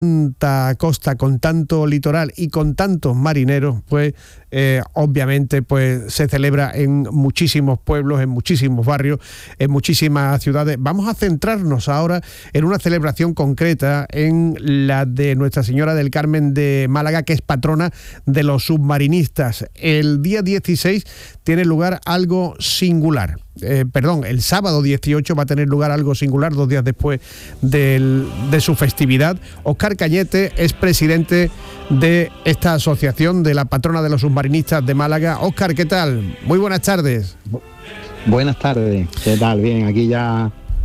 tanta costa, con tanto litoral y con tantos marineros, pues obviamente pues se celebra en muchísimos pueblos, en muchísimos barrios, en muchísimas ciudades. Vamos a centrarnos ahora en una celebración concreta, en la de Nuestra Señora del Carmen de Málaga, que es patrona de los submarinistas. El día 16 tiene lugar algo singular. El sábado 18 va a tener lugar algo singular, 2 días después de su festividad. Óscar Cañete es presidente de esta asociación, de la patrona de los submarinistas de Málaga. Óscar, ¿qué tal? Muy buenas tardes. Buenas tardes, ¿qué tal? Bien, aquí ya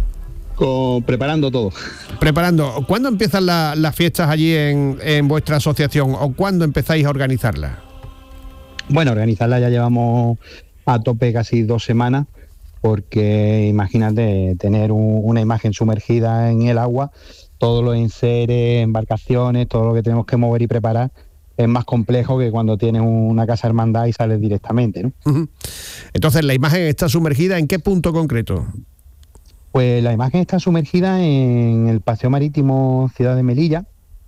preparando todo. ¿Cuándo empiezan las fiestas allí en vuestra asociación o cuándo empezáis a organizarlas? Bueno, organizarlas ya llevamos a tope casi 2 semanas, porque imagínate tener una imagen sumergida en el agua, todos los enseres, embarcaciones, todo lo que tenemos que mover y preparar es más complejo que cuando tienes una casa hermandad y sales directamente, ¿no? Uh-huh. Entonces, ¿la imagen está sumergida en qué punto concreto? Pues la imagen está sumergida en el paseo marítimo Ciudad de Melilla,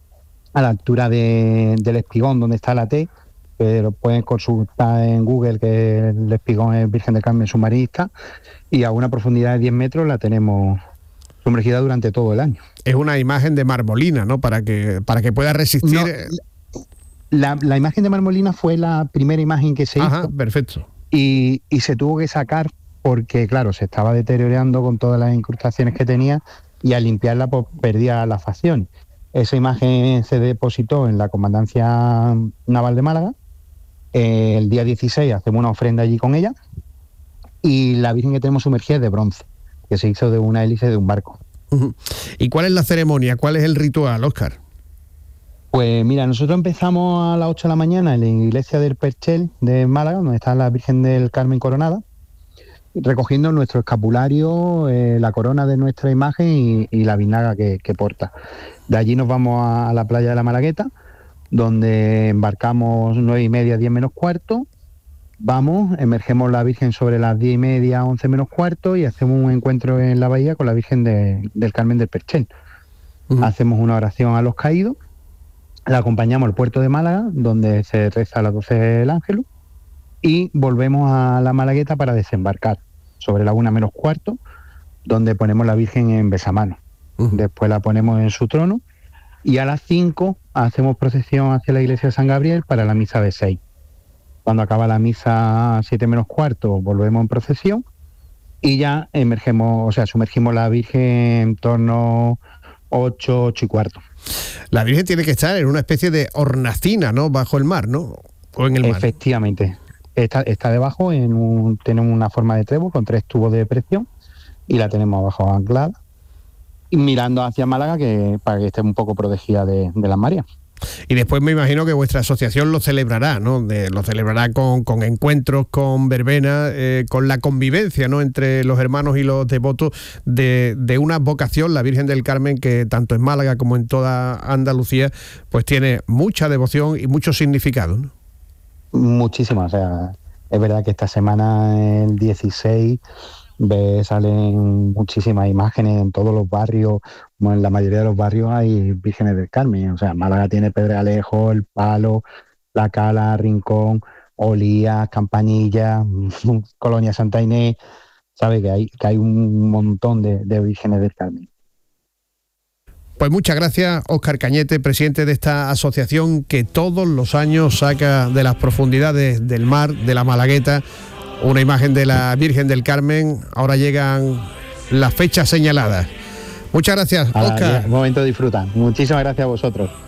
a la altura del espigón donde está la T, pero pueden consultar en Google que el espigón es Virgen del Carmen submarinista, y a una profundidad de 10 metros la tenemos sumergida durante todo el año. Es una imagen de marmolina, ¿no? Para que pueda resistir. No, la imagen de marmolina fue la primera imagen que se hizo. Perfecto. Y se tuvo que sacar porque, claro, se estaba deteriorando con todas las incrustaciones que tenía, y al limpiarla pues perdía la facción. Esa imagen se depositó en la Comandancia Naval de Málaga. El día 16 hacemos una ofrenda allí con ella, y la Virgen que tenemos sumergida es de bronce, que se hizo de una hélice de un barco. Uh-huh. ¿Y cuál es la ceremonia? ¿Cuál es el ritual, Óscar? Pues mira, nosotros empezamos a las 8 de la mañana en la iglesia del Perchel de Málaga, donde está la Virgen del Carmen coronada, recogiendo nuestro escapulario, la corona de nuestra imagen y la vinaga que porta. De allí nos vamos a la playa de la Malagueta, donde embarcamos 9:30, 10 menos cuarto. Vamos, emergemos la Virgen sobre las 10:30, 11 menos cuarto, y hacemos un encuentro en la bahía con la Virgen del Carmen del Perchel. Uh-huh. Hacemos una oración a los caídos, la acompañamos al puerto de Málaga, donde se reza a las 12 del Ángelus, y volvemos a la Malagueta para desembarcar sobre la 1 menos cuarto, donde ponemos la Virgen en besamano. Uh-huh. Después la ponemos en su trono, y a las 5 hacemos procesión hacia la iglesia de San Gabriel para la misa de 6. Cuando acaba la misa a 7 menos cuarto, volvemos en procesión y ya sumergimos la Virgen en torno 8 y cuarto. La Virgen tiene que estar en una especie de hornacina, ¿no? Bajo el mar, ¿no? O en el mar. Efectivamente. Está debajo, tenemos una forma de trébol con 3 tubos de presión, y la tenemos abajo anclada, y mirando hacia Málaga, para que esté un poco protegida de las mareas. Y después me imagino que vuestra asociación lo celebrará, ¿no? Lo celebrará con encuentros, con verbena, con la convivencia, ¿no? Entre los hermanos y los devotos de una vocación, la Virgen del Carmen, que tanto en Málaga como en toda Andalucía, pues tiene mucha devoción y mucho significado, ¿no? Muchísimo, es verdad que esta semana, el 16, salen muchísimas imágenes en todos los barrios. Como en la mayoría de los barrios hay Vírgenes del Carmen. Málaga tiene Pedregalejo, El Palo, La Cala, Rincón, Olías, Campanilla, Colonia Santa Inés. Sabe que hay un montón de Vírgenes del Carmen. Pues muchas gracias, Óscar Cañete, presidente de esta asociación que todos los años saca de las profundidades del mar, de la Malagueta, una imagen de la Virgen del Carmen. Ahora llegan las fechas señaladas. Muchas gracias, Óscar. Un momento de disfrutar. Muchísimas gracias a vosotros.